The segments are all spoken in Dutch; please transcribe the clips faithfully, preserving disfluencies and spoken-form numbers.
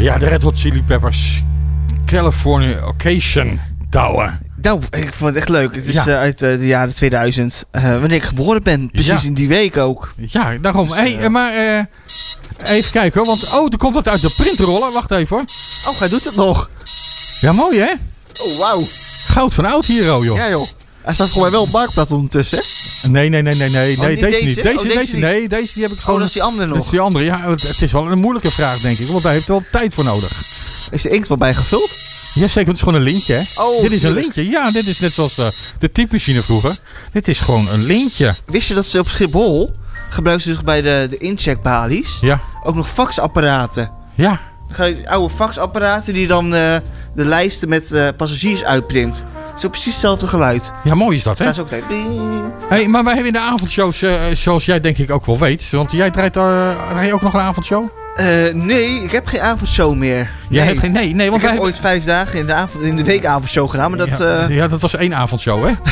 Ja, de Red Hot Chili Peppers. California Occasion, Douwe. Nou, ik vond het echt leuk. Het is Ja. uh, uit uh, de jaren tweeduizend. Uh, wanneer ik geboren ben. Precies Ja. in die week ook. Ja, daarom. Dus, hey, uh, maar uh, even kijken hoor. Want, oh, er komt wat uit de printrollen. Wacht even hoor. Oh, hij doet het nog. Ja, mooi hè? Oh, wauw. Goud van oud hero, joh. Ja, joh. Hij staat voor mij wel op Marktplaats ondertussen, hè? Nee, nee, nee, nee, nee. Oh, nee niet deze, deze? niet. Deze, Oh, deze deze, niet. nee, deze die heb ik Oh, gewoon. dat is die andere Dat nog. is die andere. Ja, het, het is wel een moeilijke vraag, denk ik. Want daar heeft wel tijd voor nodig. Is de inkt wel bij gevuld? Jazeker, het is gewoon een lintje, hè? Oh, dit is een tuurlijk. lintje. Ja, dit is net zoals uh, de typemachine vroeger. Dit is gewoon een lintje. Wist je dat ze op Schiphol gebruiken ze zich bij de, de incheckbalies Ja, ook nog faxapparaten? ja. Ga je- Oude faxapparaten die dan uh, de lijsten met uh, passagiers uitprint. Zo precies hetzelfde geluid. Ja, mooi is dat, hè? Staan ze ook tijd. Hey, maar wij hebben in de avondshows, uh, zoals jij denk ik ook wel weet. Want jij draait uh, draai je ook nog een avondshow? Uh, nee, ik heb geen avondshow meer. Jij nee. hebt geen, nee, nee, want ik wij heb ooit vijf dagen in de, avond, in de week avondshow gedaan, maar dat... Ja, uh, ja, dat was één avondshow, hè?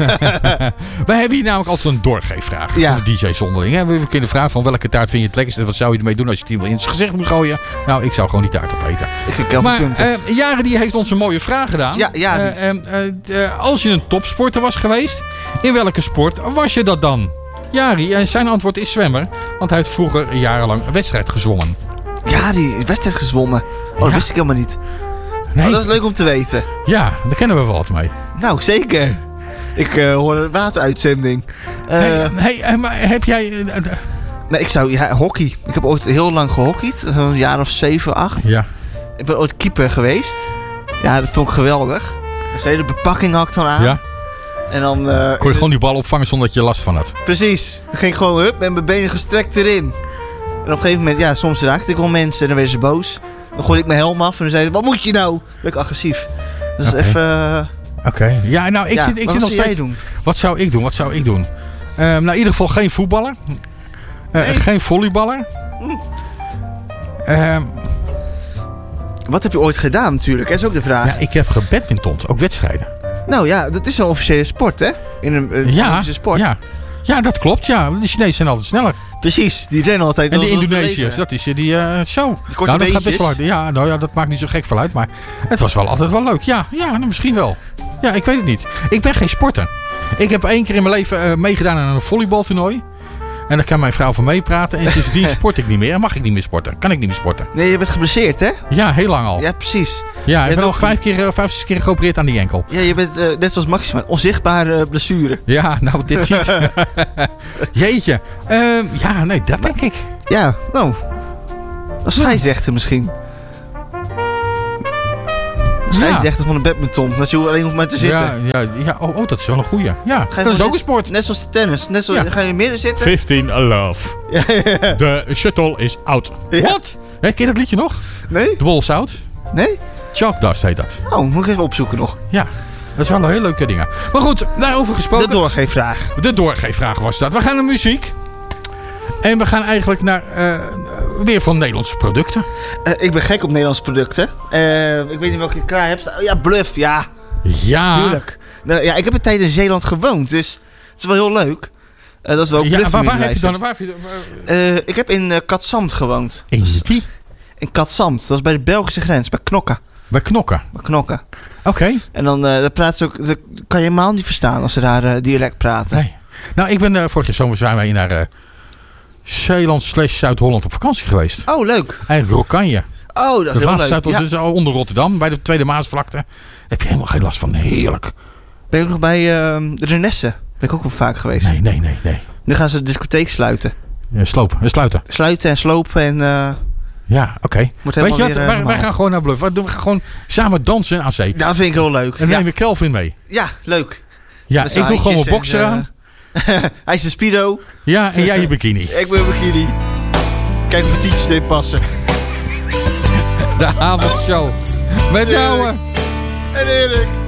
Wij hebben hier namelijk altijd een doorgeefvraag Ja. van de D J Zonderling. Hè? We kunnen vragen van welke taart vind je het lekkerste? Wat zou je ermee doen als je het iemand in het gezicht moet gooien? Nou, ik zou gewoon die taart opeten. ik vind Kelvin Maar punten. uh, Jaren die heeft ons een mooie vraag gedaan. Ja, Jari. Uh, uh, uh, uh, als je een topsporter was geweest, in welke sport was je dat dan? Jari, en zijn antwoord is zwemmer. Want hij heeft vroeger jarenlang een wedstrijd gezwommen. Ja, die wedstrijd gezwommen. Oh, dat Ja. wist ik helemaal niet. Nee. Oh, dat is leuk om te weten. Ja, daar kennen we wel wat mee. Nou, zeker. Ik uh, hoor een wateruitzending. Uh, hey, hey, uh, maar heb jij... Uh, uh, nee, ik zou... Ja, hockey. Ik heb ooit heel lang gehockeyd. Een jaar of zeven, acht. ja. Ik ben ooit keeper geweest. Ja, dat vond ik geweldig. Dus de hele bepakking had ik dan aan. ja? En dan... Uh, Kon je gewoon die bal opvangen zonder dat je last van had? Precies. Dan ging ik gewoon hup met mijn benen gestrekt erin. En op een gegeven moment, ja, soms raakte ik wel mensen en dan werden ze boos. Dan gooide ik mijn helm af en dan zeiden ze, wat moet je nou? Dan ben ik agressief. Dus Oké. even... Uh, Oké. Okay. Ja, nou, ik ja, zit, ik wat zit nog zou jij steeds... doen? Wat zou ik doen? Wat zou ik doen? Um, nou, in ieder geval geen voetballer. Uh, Nee. Geen volleyballer. Hm. Um, Wat heb je ooit gedaan natuurlijk? Dat is ook de vraag. ja, ik heb gebadmintond. Ook wedstrijden. Nou ja, dat is een officiële sport, hè? In een, een Ja, Olympische sport. ja. Ja, dat klopt. Ja. De Chinezen zijn altijd sneller. Precies, die rennen altijd. En de wel- wel Indonesiërs, leven. dat is uh, die uh, zo. Die korte nou, dat gaat best wel beentjes. hard. Ja, nou ja, dat maakt niet zo gek veel uit. Maar het was wel altijd wel leuk. Ja, ja nou, misschien wel. Ja, ik weet het niet. Ik ben geen sporter. Ik heb één keer in mijn leven uh, meegedaan aan een volleybaltoernooi. En daar kan mijn vrouw van meepraten. En sindsdien sport ik niet meer. En mag ik niet meer sporten. Kan ik niet meer sporten. Nee, je bent geblesseerd, hè? Ja, heel lang al. Ja, Ja, precies. ik bent ben al ook- vijf, keer, uh, vijf, zes keer geopereerd aan die enkel. Ja, je bent uh, net zoals Maxima, een onzichtbare blessure. Ja, nou, dit niet. Jeetje. Uh, ja, nee, dat denk ik. Ja, nou. Een scheidsrechter misschien. Een scheidsrechter van de badminton. Dat je alleen hoeft maar te zitten. Ja, ja, ja. Oh, oh, dat is wel een goeie. Ja, Ga je dat is gewoon ook een net- sport. Net zoals de tennis. Net zo, Ja. Dan ga je midden zitten. vijftien love. Ja, ja. De shuttle is out. Ja. Wat? Hey, ken je dat liedje nog? Nee? De bol is out. Nee? Chalk Dust heet dat. Oh, moet ik even opzoeken nog. Ja, dat zijn wel hele leuke dingen. Maar goed, daarover gesproken. De doorgeefvraag. De doorgeefvraag was dat. We gaan naar muziek. En we gaan eigenlijk naar uh, weer van Nederlandse producten. Uh, ik ben gek op Nederlandse producten. Uh, ik weet niet welke je klaar hebt. Oh, ja, Bluff. Ja, Ja. tuurlijk. Nou, ja, ik heb een tijd in Zeeland gewoond. Dus het is wel heel leuk. Uh, dat is wel ook Ja, Bluff. waar, die waar heb je lijst dan? hebt. Waar heb je, waar- Uh, ik heb in uh, Katzand gewoond. In wie? In Katzand. Dat was bij de Belgische grens. Bij Knokken. Bij Knokken. Bij Knokken. Oké. En dan uh, daar praten ze ook, dat kan je helemaal niet verstaan als ze daar uh, dialect praten. Nee. Nou, ik ben uh, vorig jaar zomer zijn wij naar uh, Zeeland slash Zuid-Holland op vakantie geweest. Oh, leuk. Eigenlijk Rokkanje. Oh, dat is Dat heel was leuk. Zuid-Holland, Ja. dus al onder Rotterdam, bij de Tweede Maasvlakte. Daar heb je helemaal geen last van. Heerlijk. Ben ik nog bij uh, de Renesse. Ben ik ook wel vaak geweest. Nee, nee, nee, nee. Nu gaan ze de discotheek sluiten. Ja, slopen, uh, sluiten. Sluiten en slopen en... Uh, Ja, oké. Okay. Moet Weet helemaal je wat, weer, uh, wij, wij normaal. gaan gewoon naar Bluff. We doen- we gaan gewoon samen dansen aan zee. dat vind ik heel leuk. En dan Ja, nemen we Kelvin mee. ja leuk. Ja, Met ik doe gewoon mijn handjes bokser en, aan. uh, hij is een speedo. Ja, en jij je bikini. Ik ben een bikini. Kijk of mijn tietjes erin passen. De avondshow. Met Heerlijk. Douwe. En Erik.